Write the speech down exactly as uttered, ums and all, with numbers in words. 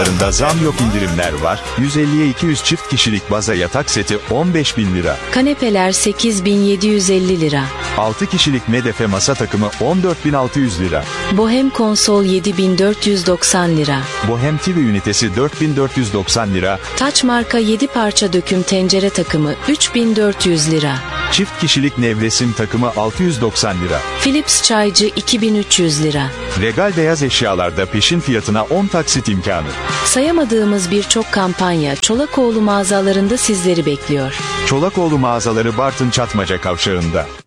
Zam yok, indirimler var. yüz elliye iki yüz çift kişilik baza yatak seti on beş bin lira. Kanepeler sekiz bin yedi yüz elli lira. altı kişilik medefe masa takımı on dört bin altı yüz lira. Bohem konsol yedi bin dört yüz doksan lira. Bohem T V ünitesi dört bin dört yüz doksan lira. Taç marka yedi parça döküm tencere takımı üç bin dört yüz lira. Çift kişilik nevresim takımı altı yüz doksan lira. Philips çaycı iki bin üç yüz lira. Regal beyaz eşyalarda peşin fiyatına on taksit imkanı. Sayamadığımız birçok kampanya Çolakoğlu mağazalarında sizleri bekliyor. Çolakoğlu mağazaları Bartın Çatmaca Kavşağı'nda.